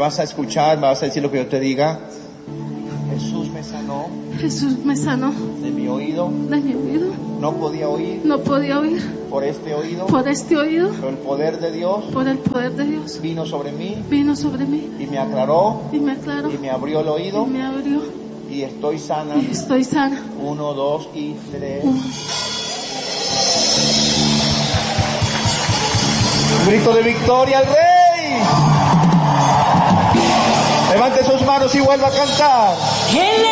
vas a escuchar, me vas a decir lo que yo te diga. Jesús me sanó. Jesús me sanó De mi oído. de mi oído. No podía oír. No podía oír Por este oído. por este oído. Pero el poder de Dios Por el poder de Dios vino sobre mí vino sobre mí y me aclaró y me aclaró y me abrió el y oído me abrió y estoy sana. y estoy sana. 1, 2 y 3. Un grito de victoria al Rey. Levante sus manos y vuelva a cantar.